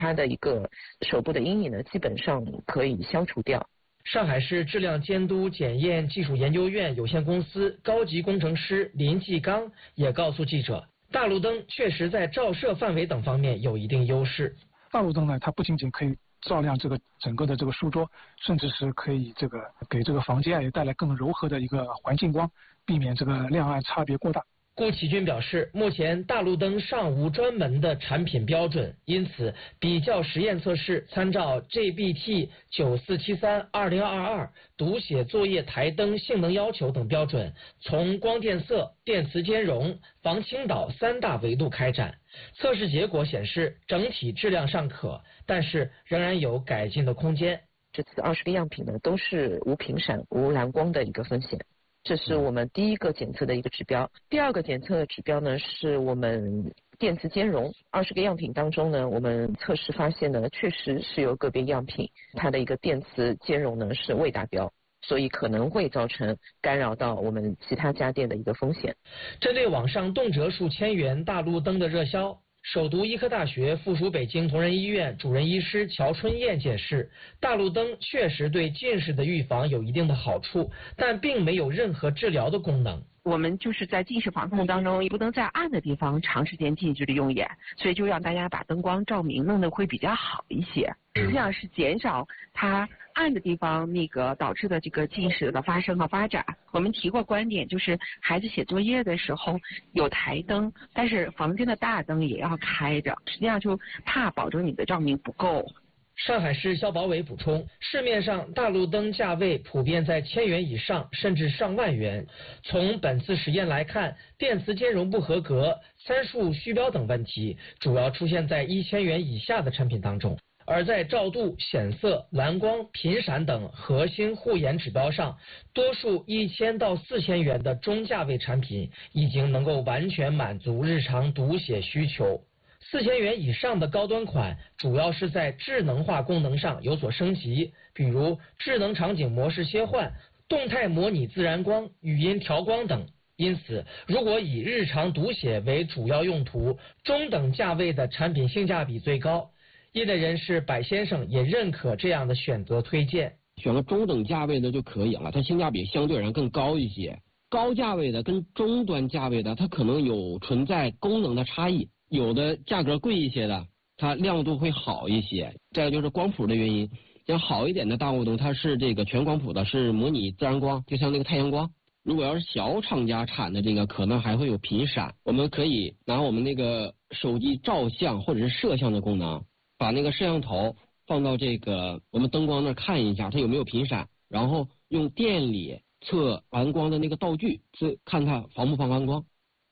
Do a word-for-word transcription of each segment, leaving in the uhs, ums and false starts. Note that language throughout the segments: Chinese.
它的一个手部的阴影呢，基本上可以消除掉。 上海市质量监督检验技术研究院有限公司高级工程师林继刚也告诉记者，大路灯确实在照射范围等方面有一定优势。 大路灯呢，它不仅仅可以照亮这个整个的这个书桌，甚至是可以这个给这个房间也带来更柔和的一个环境光，避免这个亮暗差别过大。 顾启军表示，目前大路灯尚无专门的产品标准，因此比较实验测试参照 G B T 九四七三二零二二读写作业台灯性能要求等标准，从光电色、电磁兼容、防倾倒三大维度开展。测试结果显示，整体质量尚可，但是仍然有改进的空间。 这次二十个样品呢，都是无频闪、无蓝光的一个风险。这是我们第一个检测的一个指标。第二个检测的指标呢，是我们电磁兼容。二十个样品当中呢，我们测试发现呢，确实是有个别样品它的一个电磁兼容呢是未达标，所以可能会造成干扰到我们其他家电的一个风险。 针对网上动辄数千元大路灯的热销，首都医科大学附属北京同仁医院主任医师乔春燕解释，大路灯确实对近视的预防有一定的好处，但并没有任何治疗的功能。 我们就是在近视防控当中，不能在暗的地方长时间近距离用眼，所以就让大家把灯光照明弄得会比较好一些，实际上是减少它暗的地方那个导致的这个近视的发生和发展。我们提过观点，就是孩子写作业的时候有台灯，但是房间的大灯也要开着，实际上就怕保证你的照明不够。 上海市消保委补充，市面上大路灯价位普遍在千元以上，甚至上万元。从本次实验来看，电磁兼容不合格、参数虚标等问题，主要出现在一千元以下的产品当中。而在照度、显色、蓝光、频闪等核心护眼指标上，多数一千到四千元的中价位产品已经能够完全满足日常读写需求。四千元以上的高端款，主要是在智能化功能上有所升级，比如智能场景模式切换、动态模拟自然光、语音调光等。因此，如果以日常读写为主要用途，中等价位的产品性价比最高。业内人士柏先生也认可这样的选择推荐， 选个中等价位的就可以了，它性价比相对而言更高一些。高价位的跟中端价位的，它可能有存在功能的差异，有的价格贵一些的，它亮度会好一些。再有就是光谱的原因，像好一点的大路灯，它是这个全光谱的，是模拟自然光，就像那个太阳光。如果要是小厂家产的这个，可能还会有频闪。我们可以拿我们那个手机照相或者是摄像的功能，把那个摄像头放到这个我们灯光那儿看一下，它有没有频闪，然后用电里测完光的那个道具，是看它防不防完光。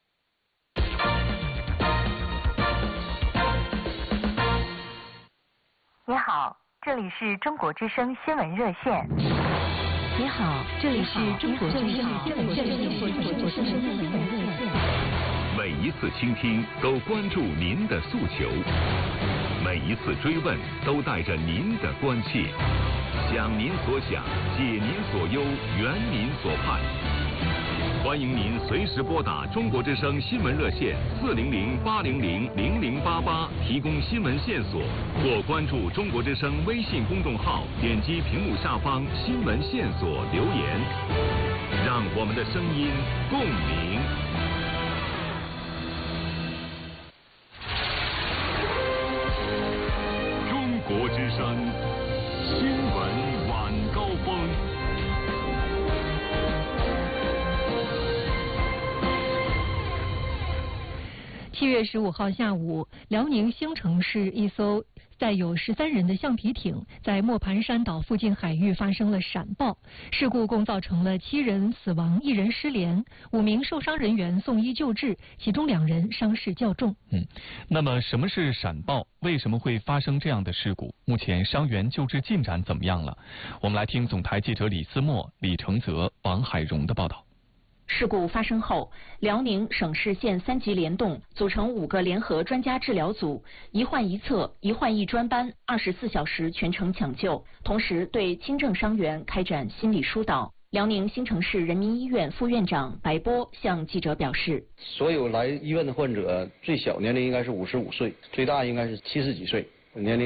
你好，这里是中国之声新闻热线。 你好，这里是中国之声新闻热线。 每一次倾听都关注您的诉求，每一次追问都带着您的关切，想您所想，解您所忧，圆您所盼。欢迎您随时拨打中国之声新闻热线四零零八零零零零八八提供新闻线索，或关注中国之声微信公众号，点击屏幕下方新闻线索留言，让我们的声音共鸣。中国之声新闻晚高峰。 七月十五号下午，辽宁兴城市一艘载有十三人的橡皮艇在磨盘山岛附近海域发生了闪爆，事故共造成了七人死亡、一人失联，五名受伤人员送医救治，其中两人伤势较重。 嗯，那么什么是闪爆？为什么会发生这样的事故？目前伤员救治进展怎么样了？我们来听总台记者李思墨、李承泽、王海荣的报道。 事故发生后，辽宁省市县三级联动，组成五个联合专家治疗组，一患一测、一患一专班，二十四小时全程抢救，同时对轻症伤员开展心理疏导。辽宁兴城市人民医院副院长白波向记者表示： 所有来医院的患者，最小年龄应该是五十五岁，最大应该是七十几岁，年龄